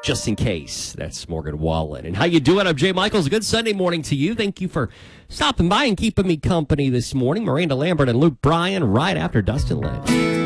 just in case. That's Morgan Wallen. And how you doing? I'm Jay Michaels. Good Sunday morning to you. Thank you for stopping by and keeping me company this morning. Miranda Lambert and Luke Bryan right after Dustin Lynch.